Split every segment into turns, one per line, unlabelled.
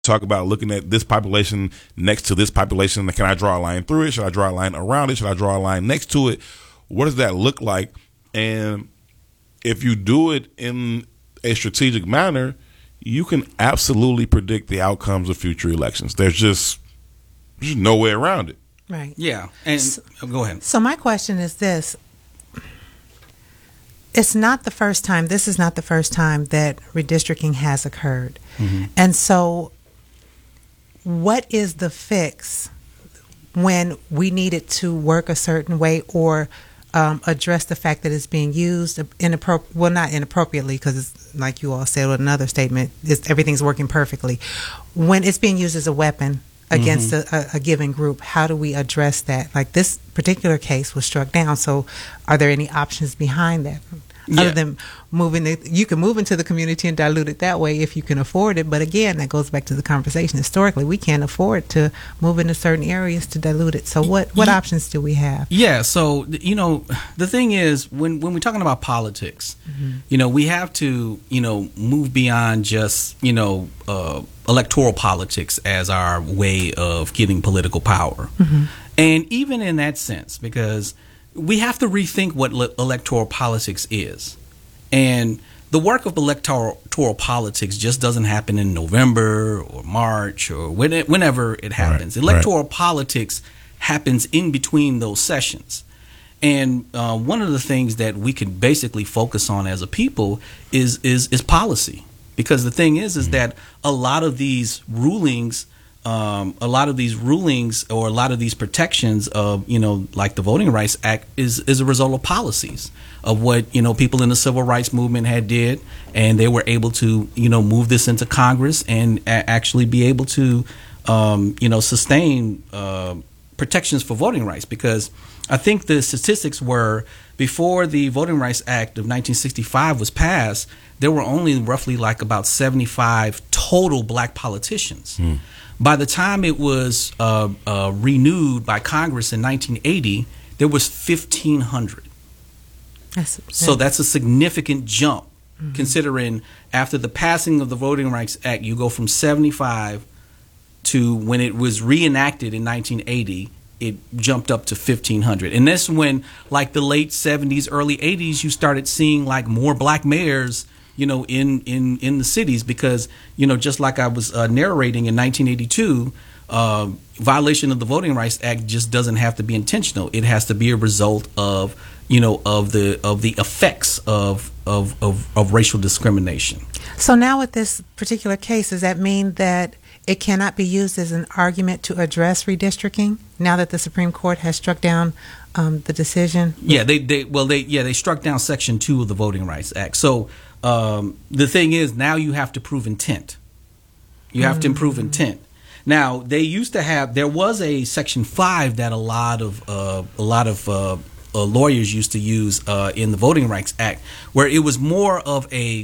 talk about looking at this population next to this population. Can I draw a line through it? Should I draw a line around it? Should I draw a line next to it? What does that look like? And if you do it in a strategic manner, you can absolutely predict the outcomes of future elections. There's no way around it.
Right.
Yeah. And go ahead.
So my question is this. It's not the first time. This is not the first time that redistricting has occurred. Mm-hmm. And so what is the fix when we need it to work a certain way or address the fact that it's being used not inappropriately, because it's like you all said with another statement, everything's working perfectly. When it's being used as a weapon against a given group, how do we address that? Like this particular case was struck down, so are there any options behind that? Other than you can move into the community and dilute it that way if you can afford it. But again, that goes back to the conversation. Historically, we can't afford to move into certain areas to dilute it. So what options do we have?
Yeah. So, the thing is, when we're talking about politics, we have to, move beyond just, electoral politics as our way of getting political power. Mm-hmm. And even in that sense, because we have to rethink what electoral politics is. And the work of electoral politics just doesn't happen in November or March or whenever it happens. Right, electoral politics happens in between those sessions. And one of the things that we could basically focus on as a people is policy. Because the thing is that a lot of these rulings or a lot of these protections of, like the Voting Rights Act is a result of policies of what, people in the civil rights movement had did. And they were able to, move this into Congress and actually be able to, sustain protections for voting rights. Because I think the statistics were before the Voting Rights Act of 1965 was passed, there were only roughly like about 75 total black politicians. By the time it was renewed by Congress in 1980, there was 1,500. So that's a significant jump, considering after the passing of the Voting Rights Act, you go from 75 to when it was reenacted in 1980, it jumped up to 1,500. And that's when, like the late 70s, early 80s, you started seeing like more black mayors in the cities, because, just like I was narrating in 1982, violation of the Voting Rights Act just doesn't have to be intentional. It has to be a result of, of the effects of racial discrimination.
So now with this particular case, does that mean that it cannot be used as an argument to address redistricting now that the Supreme Court has struck down the decision?
Yeah, they struck down Section 2 of the Voting Rights Act. So the thing is, now you have to prove intent. You have to prove intent. Now, there was a Section 5 that a lot of lawyers used to use in the Voting Rights Act, where it was more of a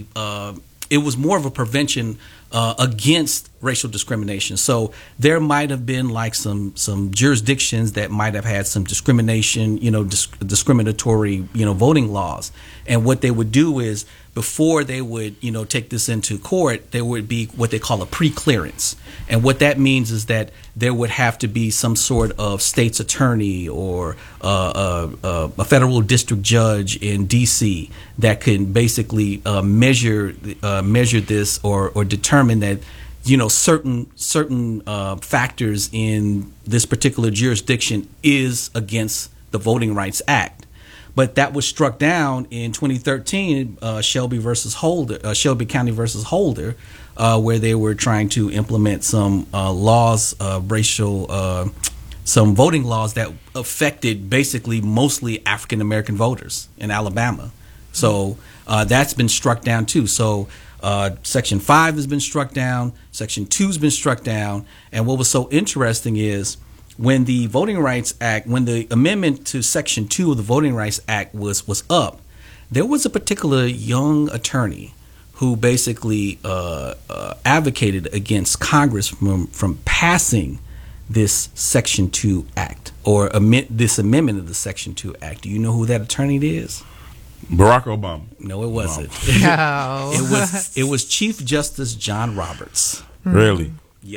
prevention against racial discrimination. So there might have been like some jurisdictions that might have had some discrimination, discriminatory, voting laws. And what they would do is, before they would, take this into court, there would be what they call a pre-clearance. And what that means is that there would have to be some sort of state's attorney or a federal district judge in D.C. that can basically measure this or determine that, certain factors in this particular jurisdiction is against the Voting Rights Act. But that was struck down in 2013, Shelby County versus Holder, where they were trying to implement some laws, some voting laws that affected basically mostly African American voters in Alabama. So that's been struck down too. So Section 5 has been struck down, Section 2 has been struck down, and what was so interesting is, when the Voting Rights Act, when the amendment to Section 2 of the Voting Rights Act was up, there was a particular young attorney who basically advocated against Congress from passing this Section 2 Act, or this amendment of the Section 2 Act. Do you know who that attorney is?
Barack Obama.
No, it wasn't.
No.
It was Chief Justice John Roberts.
Really?